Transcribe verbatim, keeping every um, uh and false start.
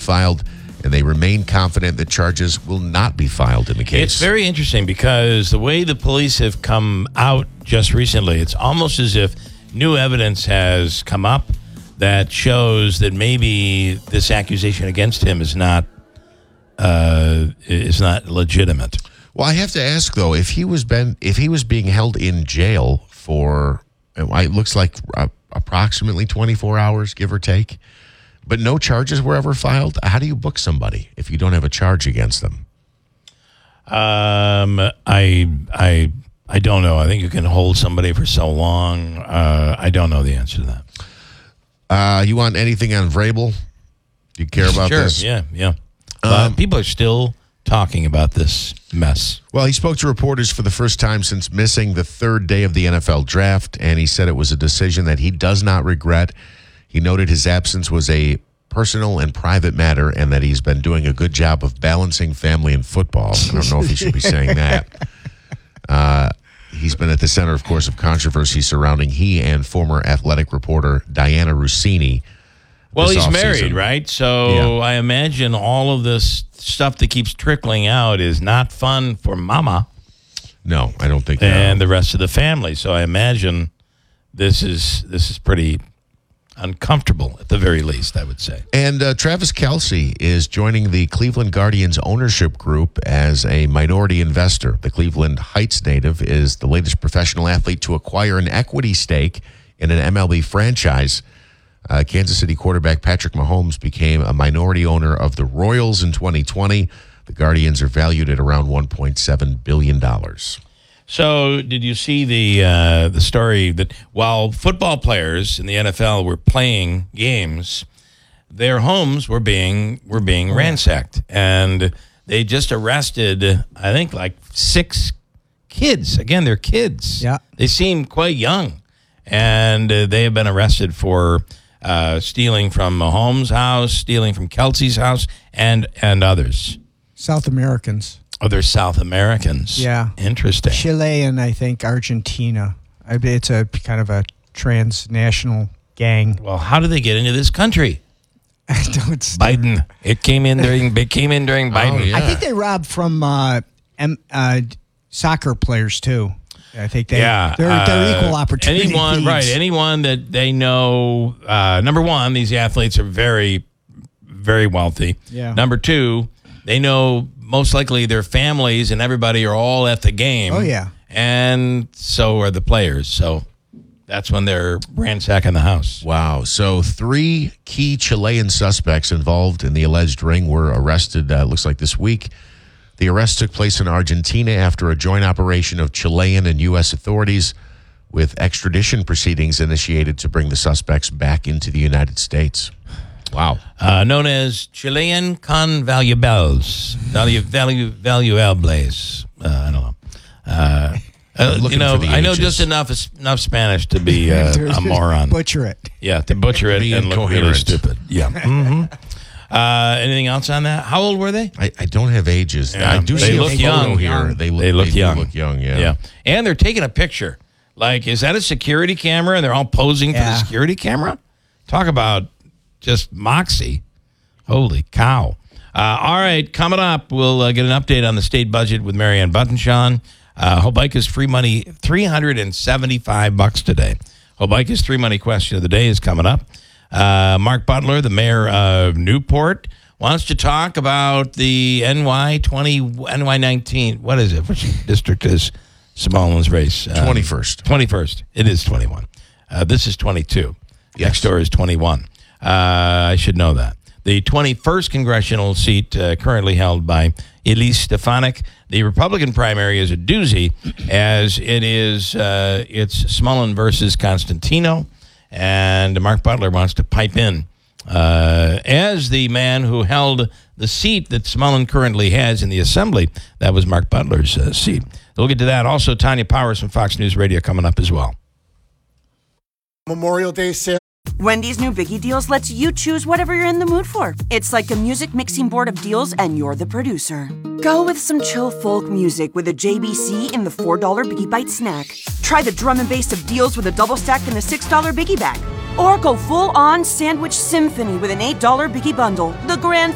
filed, and they remain confident that charges will not be filed in the case. It's very interesting because the way the police have come out just recently, it's almost as if new evidence has come up that shows that maybe this accusation against him is not uh, is not legitimate. Well, I have to ask though, if he was been if he was being held in jail for it looks like uh, approximately twenty-four hours, give or take, but no charges were ever filed, how do you book somebody if you don't have a charge against them? Um, I I I don't know. I think you can hold somebody for so long. Uh, I don't know the answer to that. Uh, you want anything on Vrabel? Do you care about sure, this? Yeah, yeah. Um, uh, people are still talking about this mess. Well, he spoke to reporters for the first time since missing the third day of the N F L draft, and he said it was a decision that he does not regret. He noted his absence was a personal and private matter and that he's been doing a good job of balancing family and football. I don't know if he should be saying that. Uh, he's been at the center, of course, of controversy surrounding he and former athletic reporter Diana Rossini. Well, he's offseason. married, right? So Yeah. I imagine all of this stuff that keeps trickling out is not fun for Mama No, I don't think and no. the rest of the family. So I imagine this is this is pretty uncomfortable at the very least, I would say. And uh, Travis Kelce is joining the Cleveland Guardians ownership group as a minority investor. The Cleveland Heights native is the latest professional athlete to acquire an equity stake in an M L B franchise. Uh, Kansas City quarterback Patrick Mahomes became a minority owner of the Royals in twenty twenty. The Guardians are valued at around one point seven billion dollars. So, did you see the uh, the story that while football players in the N F L were playing games, their homes were being were being ransacked, and they just arrested, I think, like six kids. Again, they're kids. Yeah, they seem quite young, and uh, they have been arrested for uh, stealing from Mahomes' house, stealing from Kelsey's house, and and others. South Americans. Oh, they're South Americans. Yeah. Interesting. Chile and I think Argentina. I mean, it's a kind of a transnational gang. Well, how did they get into this country? I don't. Biden. It came in during. It came in during Biden. Oh, yeah. I think they robbed from uh, M, uh, soccer players too. I think they. Yeah, they're, uh, they're equal opportunity. Anyone, thieves. right? Anyone that they know. Uh, number one, these athletes are very, very wealthy. Yeah. Number two, they know most likely their families and everybody are all at the game. Oh yeah. And so are the players. So that's when they're ransacking the house. Wow. So three key Chilean suspects involved in the alleged ring were arrested, uh, looks like this week. The arrest took place in Argentina after a joint operation of Chilean and U S authorities with extradition proceedings initiated to bring the suspects back into the United States. Wow. Uh, known as Chilean convaluables. Value, value, valuables. Uh, I don't know. Uh, uh, looking you know, for the I know ages. just enough enough Spanish to be uh, a moron. Butcher it. Yeah, to butcher it Be and look really incoherent. stupid. Yeah. Mm-hmm. Uh, anything else on that? How old were they? I, I don't have ages. Yeah, I do they see look a photo young. here. They look, They look do young. look young, yeah. Yeah. And they're taking a picture. Like, is that a security camera? And they're all posing for the Yeah. security camera? Talk about just moxie. Holy cow. Uh, all right, coming up, we'll uh, get an update on the state budget with Marianne Buttonshaw. Uh, Hobica's free money, three hundred seventy-five bucks today. Hobica's free money question of the day is coming up. Uh, Mark Butler, the mayor of Newport, wants to talk about the N Y twenty, N Y nineteen. What is it? Which district is Smallland's race? Um, twenty-first. twenty-first. It is twenty-one. Uh, this is twenty-two. Yes. Next door is twenty-one. Uh, I should know that. The twenty-first congressional seat uh, currently held by Elise Stefanik. The Republican primary is a doozy, as it is uh, it's Smullen versus Constantino, and Mark Butler wants to pipe in uh, as the man who held the seat that Smullen currently has in the Assembly. That was Mark Butler's uh, seat. We'll get to that. Also, Tanya Powers from Fox News Radio coming up as well. Memorial Day sale. Wendy's new Biggie Deals lets you choose whatever you're in the mood for. It's like a music mixing board of deals, and you're the producer. Go with some chill folk music with a J B C in the four dollar Biggie Bite snack. Try the drum and bass of deals with a double stack in the six dollar Biggie Bag. Or go full-on sandwich symphony with an eight dollar Biggie Bundle. The grand